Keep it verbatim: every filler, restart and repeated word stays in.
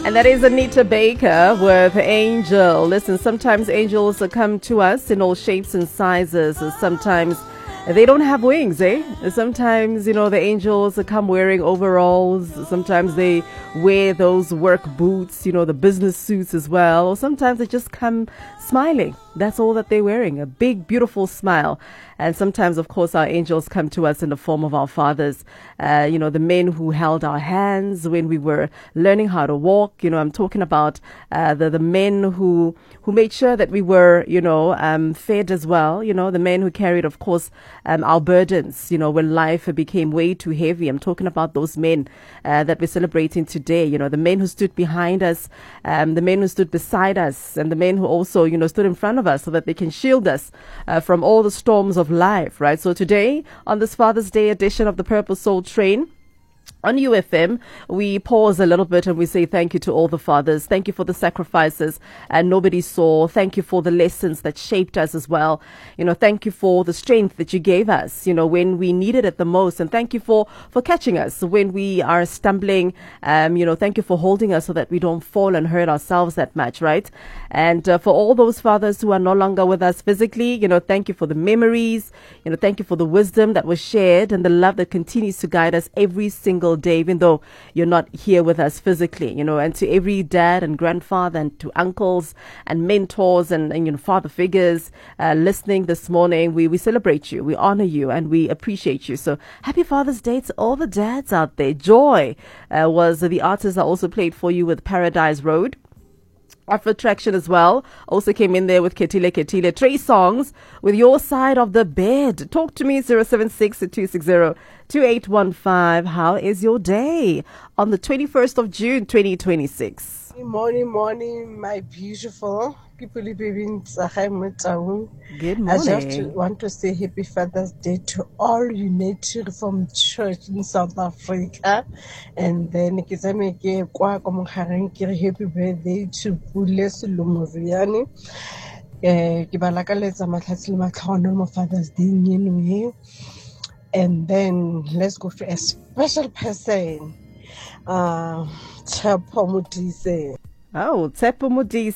And that is Anita Baker with Angel. Listen, sometimes angels come to us in all shapes and sizes. Sometimes they don't have wings, eh? Sometimes, you know, the angels come wearing overalls. Sometimes they wear those work boots, you know, the business suits as well. Or sometimes they just come smiling. That's all that they're wearing, a big, beautiful smile. And sometimes, of course, our angels come to us in the form of our fathers. Uh, you know, the men who held our hands when we were learning how to walk. You know, I'm talking about uh, the, the men who who made sure that we were, you know, um, fed as well. You know, the men who carried, of course, um, our burdens, you know, when life became way too heavy. I'm talking about those men uh, that we're celebrating today. You know, the men who stood behind us, um, the men who stood beside us, and the men who also, you know, stood in front of us so that they can shield us uh, from all the storms of life, right? So today, on this Father's Day edition of the Purple Soul Train, on U F M, we pause a little bit and we say thank you to all the fathers. Thank you for the sacrifices and nobody saw. Thank you for the lessons that shaped us as well. You know, thank you for the strength that you gave us, you know, when we needed it the most. And thank you for, for catching us when we are stumbling. Um, you know, thank you for holding us so that we don't fall and hurt ourselves that much, right? And uh, for all those fathers who are no longer with us physically, you know, thank you for the memories. You know, thank you for the wisdom that was shared and the love that continues to guide us every single day, even though you're not here with us physically, you know. And to every dad and grandfather and to uncles and mentors and, and you know, father figures uh, listening this morning, we, we celebrate you, we honor you, and we appreciate you. So happy Father's Day to all the dads out there. Joy uh, was the artist that also played for you with Paradise Road. Afro Traction as well also came in there with Ketile Ketile. Trey Songs with Your Side of the Bed. Talk to me, zero seven six, two six zero, two eight one five. How is your day on the twenty-first of June, twenty twenty-six? Morning, morning, my beautiful people. Good morning. Good I just morning. want to say happy Father's Day to all United Reformed Church in South Africa. And then ke tsame ke kwa ko mogareng ke re happy birthday to Pule Selomoriane. Eh ke ba lakaletsa matlhatsi le matlhono mo Father's Day anyway. And then let's go to a special person. Uh Tshepo Modise. Oh, Tsepo Modise.